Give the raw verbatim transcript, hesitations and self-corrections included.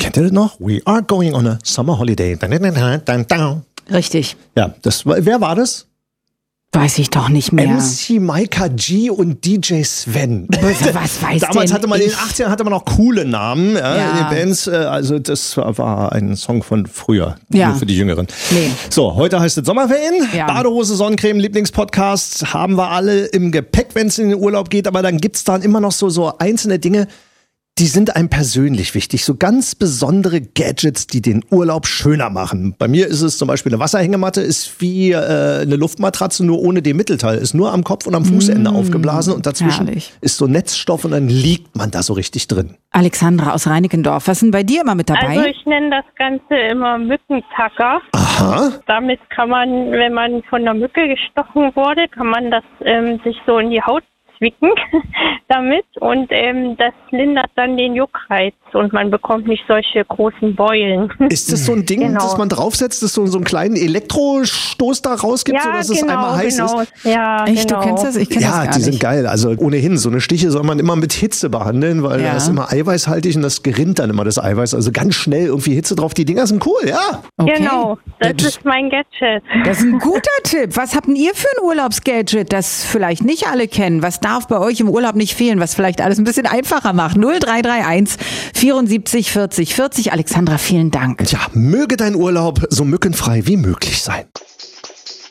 Kennt ihr das noch? We are going on a summer holiday. Richtig. Ja, das war, wer war das? Weiß ich doch nicht mehr. M C Micah G und D J Sven. Was weiß Damals denn hatte man ich? in den achtziger hatte man auch coole Namen, ja, Ja. in den Bands. äh, Also das war ein Song von früher, Ja. nur für die Jüngeren. Nee. So, heute heißt es Sommerferien. Ja. Badehose, Sonnencreme, Lieblingspodcast haben wir alle im Gepäck, wenn es in den Urlaub geht. Aber dann gibt's dann immer noch so, so einzelne Dinge, die sind einem persönlich wichtig. So ganz besondere Gadgets, die den Urlaub schöner machen. Bei mir ist es zum Beispiel eine Wasserhängematte, ist wie äh, eine Luftmatratze, nur ohne den Mittelteil. Ist nur am Kopf und am Fußende mmh, aufgeblasen und dazwischen herrlich. ist so Netzstoff und dann liegt man da so richtig drin. Alexandra aus Reinickendorf, was ist denn bei dir immer mit dabei? Also ich nenne das Ganze immer Mückentacker. Aha. Damit kann man, wenn man von einer Mücke gestochen wurde, kann man das ähm, sich so in die Haut zwicken damit und ähm, das lindert dann den Juckreiz und man bekommt nicht solche großen Beulen. Ist das so ein Ding, Genau. das man draufsetzt, das so, so einen kleinen Elektrostoß da rausgibt, Ja, sodass genau, es einmal heiß genau. ist? Ja, Echt, genau. du kennst das? Ich kenn das Ja, gar die sind nicht. geil. Also ohnehin, so eine Stiche soll man immer mit Hitze behandeln, weil Ja. das ist immer eiweißhaltig und das gerinnt dann immer das Eiweiß. Also ganz schnell irgendwie Hitze drauf. Die Dinger sind cool, ja. Okay. Genau, das Ja, ist mein Gadget. Das ist ein guter Tipp. Was habt denn ihr für ein Urlaubsgadget, das vielleicht nicht alle kennen? Was darf bei euch im Urlaub nicht fehlen, was vielleicht alles ein bisschen einfacher macht? null drei drei eins vierundsiebzig vierzig vierzig. Alexandra, vielen Dank. Tja, möge dein Urlaub so mückenfrei wie möglich sein.